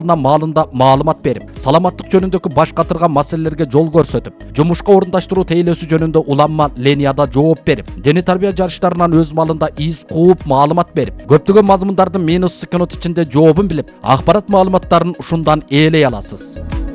маалында маалымат берип, саламаттык жөнүндөгү баш катырган маселелерге жол көрсөтүп, жумушка орундаштыруу тейлөөсү жөнүндө уланма ленияда жооп берип, диний тарбия жарыштарынан өз малында из кууп маалымат берип, көптөгөн мазмундардын минус секунд ичинде жообун билип, акпарат маалыматтарын ушундан ээлей аласыз.